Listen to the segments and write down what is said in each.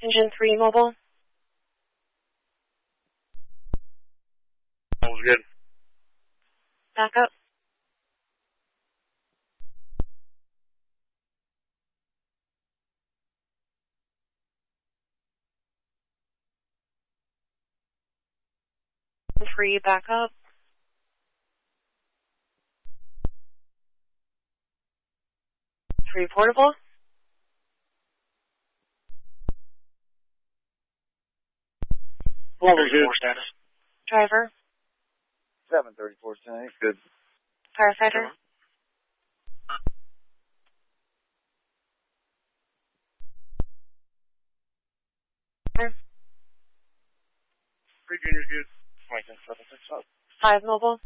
Engine 3 mobile. Sounds good. Back up. Three, back up. Three, portable. Level good. Status. Driver. 734 tonight. Good. Firefighter. Three juniors good. Lincoln 765. 5 mobile.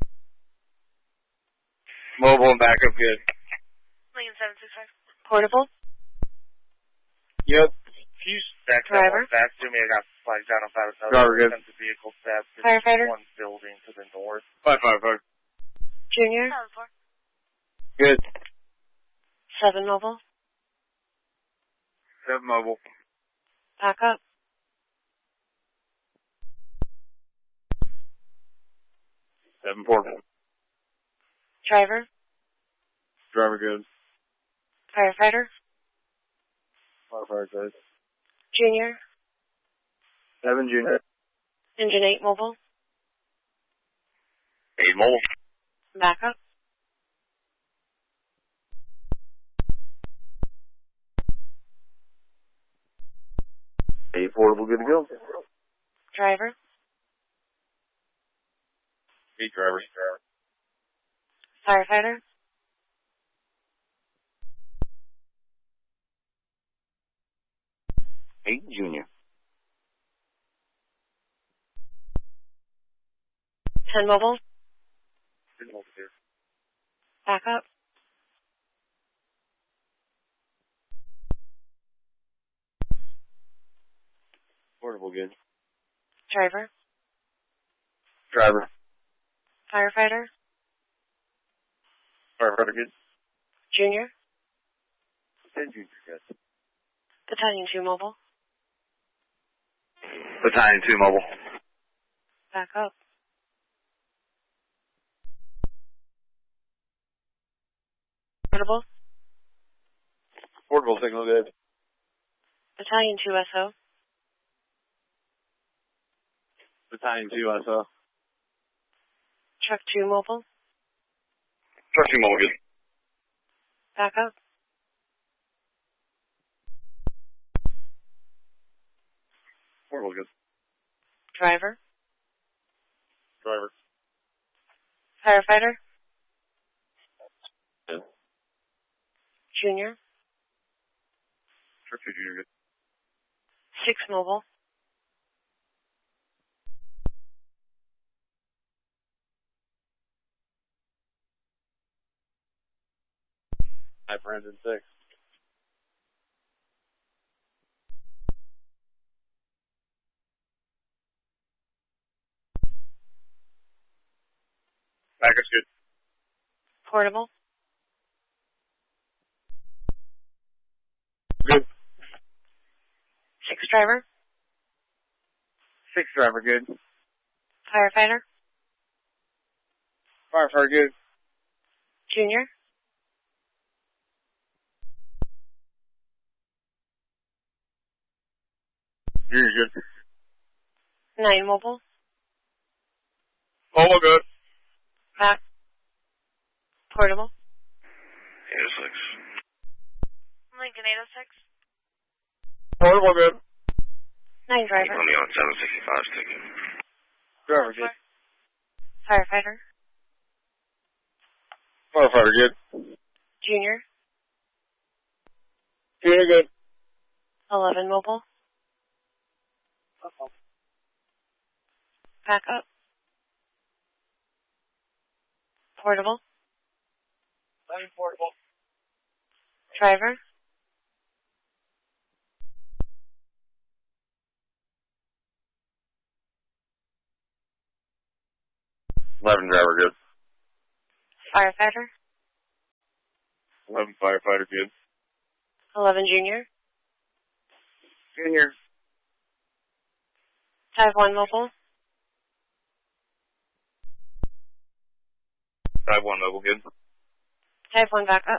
Mobile and backup good. Lincoln 765. Portable. Yep. Fuse back Driver. back to me. I got flags out on 5. Driver good. The vehicle stabbed Firefighter. one building to the north. 555. Junior. 7-4. Good. 7 mobile. 7 mobile. Back up. 7 portable. Driver. Driver good. Firefighter. Firefighter good. Junior. 7 junior. Engine 8 mobile. 8 mobile. Back up. 8 portable good to go. Driver. 8 driver. Firefighter. 8 junior. 10 mobile. 10 mobile here. Back up. Portable good. Driver. Driver. Firefighter. Firefighter good. Junior. 10 junior good. Battalion 2 mobile. Battalion 2 mobile. Back up. Portable. Portable signal good. Battalion 2 SO. Battalion 2 SO. Truck 2 mobile. Truck 2 mobile good. Back up. Portable good. Driver. Driver. Firefighter. Yeah. Junior. Truck 2 junior good. 6 mobile. Hyper engine 6. Backup's good. Portable. Good. 6 driver. 6 driver good. Firefighter. Firefighter good. Junior. Junior good. 9 mobile. Mobile good. Back. Portable. 806. Lincoln 806. Portable good. 9 driver. Only on 765 sticking. Driver good. Firefighter. Firefighter good. Junior. Junior good. 11 mobile. Back up. Portable. 9 portable. Driver. Eleven driver good. Firefighter. 11 firefighter good. 11 junior. Junior. Type 1 mobile. Type 1 mobile, good. Type 1 backup.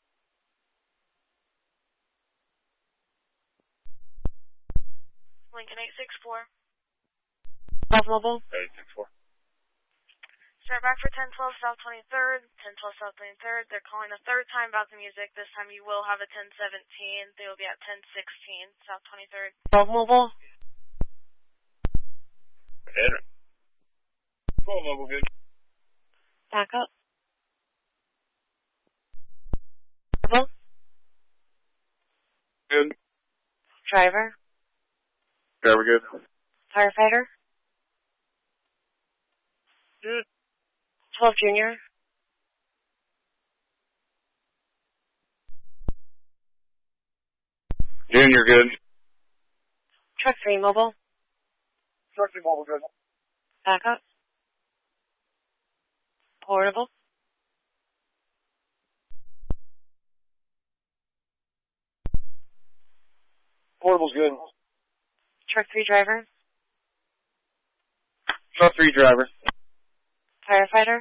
Lincoln 864. 12 mobile. 864. Start back for 1012 South 23rd. 1012 South 23rd. They're calling a third time about the music. This time you will have a 1017. They will be at 1016 South 23rd. 12 mobile. Enter. 12 mobile, good. Backup. Mobile. Good. Driver. Driver, good. Firefighter. Good. 12 junior. Junior, good. Truck 3 mobile. Truck 3 mobile, good. Backup. Portable. Portable's good. Truck 3 driver. Truck 3 driver. Firefighter.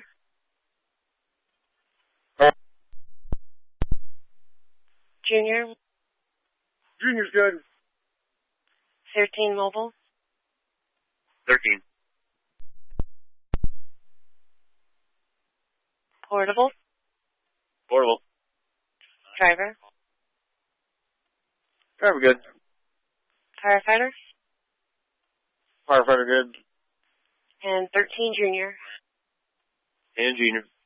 Junior. Junior's good. 13 mobile. 13. Portable. Portable. Driver. Driver good. Firefighter. Firefighter good. And 13 junior. And junior.